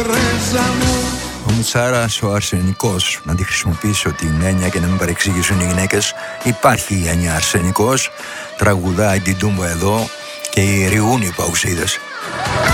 Ο Μουτσάρας, ο αρσενικός, να τη χρησιμοποιήσω την έννοια και να μην παρεξηγήσουν οι γυναίκες. Υπάρχει η έννοια αρσενικός, τραγουδάει την τούμπα εδώ και οι ρηγούν οι παουσίδες.